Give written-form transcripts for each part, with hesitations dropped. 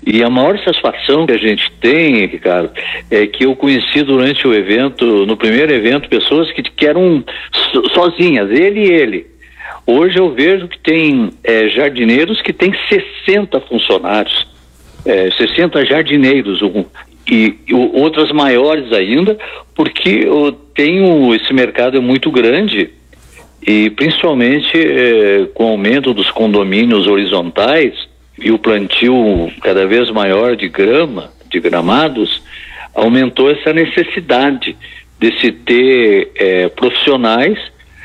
E a maior satisfação que a gente tem, Ricardo, é que eu conheci durante o evento, no primeiro evento, pessoas que eram sozinhas, ele e ele. Hoje eu vejo que tem jardineiros que têm 60 funcionários, 60 jardineiros, e outras maiores ainda, porque esse mercado é muito grande, e principalmente com o aumento dos condomínios horizontais e o plantio cada vez maior de gramados, aumentou essa necessidade de se ter profissionais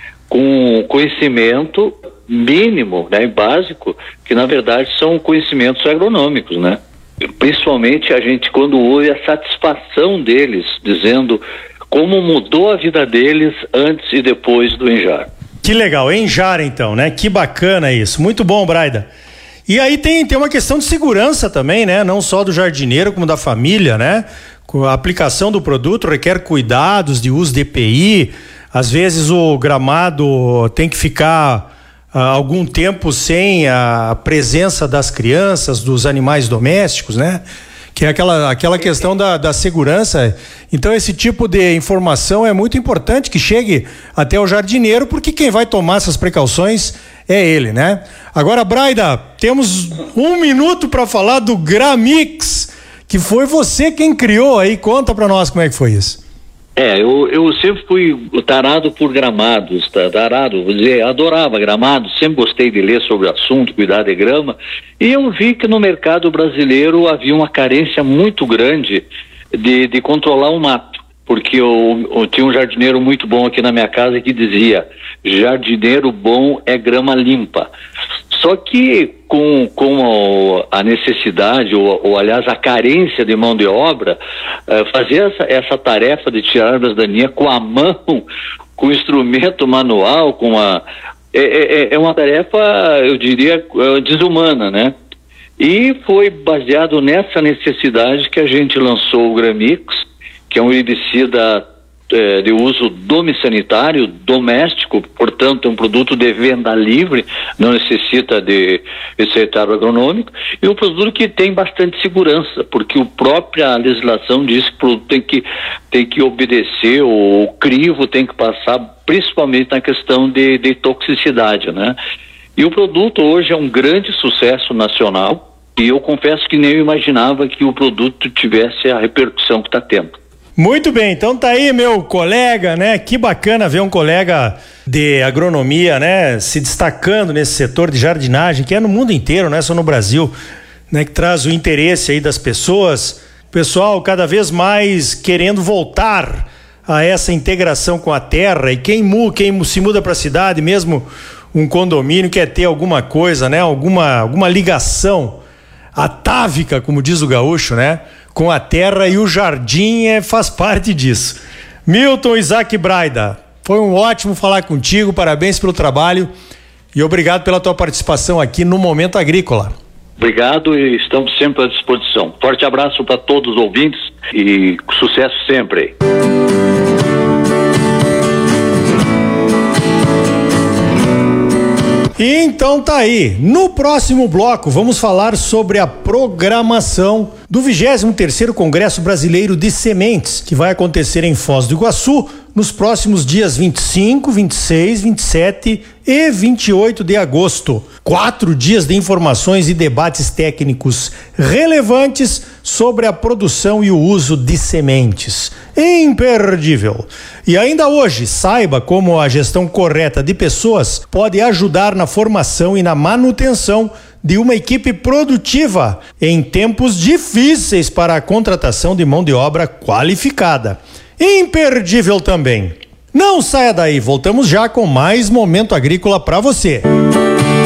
com conhecimento mínimo, né, básico, que na verdade são conhecimentos agronômicos, né? Principalmente a gente quando ouve a satisfação deles, dizendo como mudou a vida deles antes e depois do Enjar. Que legal, Enjar então, né? Que bacana isso, muito bom, Braida. E aí tem uma questão de segurança também, né? Não só do jardineiro como da família, né? A aplicação do produto requer cuidados de uso de EPI, às vezes o gramado tem que ficar algum tempo sem a presença das crianças, dos animais domésticos, né? Que é aquela questão da segurança. Então esse tipo de informação é muito importante que chegue até o jardineiro, porque quem vai tomar essas precauções é ele, né? Agora, Braida, temos 1 minuto para falar do Gramix, que foi você quem criou aí. Conta para nós como é que foi isso. Eu sempre fui tarado por gramados, vou dizer, adorava gramados, sempre gostei de ler sobre o assunto, cuidar de grama, e eu vi que no mercado brasileiro havia uma carência muito grande de controlar o mato, porque eu tinha um jardineiro muito bom aqui na minha casa que dizia, jardineiro bom é grama limpa. Só que com a necessidade, ou aliás a carência de mão de obra, fazer essa tarefa de tirar árvores daninhas com a mão, com instrumento manual, é uma tarefa, eu diria, desumana, né? E foi baseado nessa necessidade que a gente lançou o Gramix, que é um herbicida de uso domiciliário, doméstico, portanto é um produto de venda livre, não necessita de receituário agronômico, e um produto que tem bastante segurança, porque a própria legislação diz que o produto tem que obedecer, o crivo tem que passar, principalmente na questão de toxicidade, né? E o produto hoje é um grande sucesso nacional, e eu confesso que nem eu imaginava que o produto tivesse a repercussão que está tendo. Muito bem, então tá aí meu colega, né? Que bacana ver um colega de agronomia, né? Se destacando nesse setor de jardinagem, que é no mundo inteiro, não é só no Brasil, né? Que traz o interesse aí das pessoas, pessoal cada vez mais querendo voltar a essa integração com a terra, e quem se muda para a cidade, mesmo um condomínio, quer ter alguma coisa, né? Alguma ligação atávica, como diz o gaúcho, né? Com a terra, e o jardim faz parte disso. Milton Isaac Braida, foi um ótimo falar contigo, parabéns pelo trabalho e obrigado pela tua participação aqui no Momento Agrícola. Obrigado e estamos sempre à disposição. Forte abraço para todos os ouvintes e sucesso sempre. Então tá aí, no próximo bloco vamos falar sobre a programação do 23º Congresso Brasileiro de Sementes, que vai acontecer em Foz do Iguaçu nos próximos dias 25, 26, 27 e 28 de agosto. 4 dias de informações e debates técnicos relevantes sobre a produção e o uso de sementes. Imperdível! E ainda hoje, saiba como a gestão correta de pessoas pode ajudar na formação e na manutenção de uma equipe produtiva em tempos difíceis para a contratação de mão de obra qualificada. Imperdível também. Não saia daí, voltamos já com mais Momento Agrícola para você.